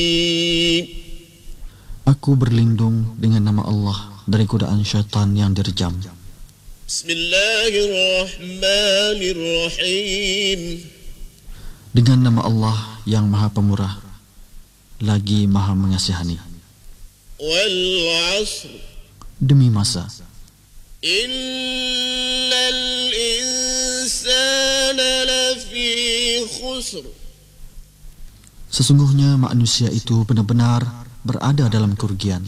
Aku berlindung dengan nama Allah dari godaan syaitan yang direjam. Bismillahirrahmanirrahim. Dengan nama Allah yang Maha Pemurah lagi Maha Mengasihani. Wal 'ashr. Demi masa. Innal insana lafi khusr. Sesungguhnya manusia itu benar-benar berada dalam kerugian.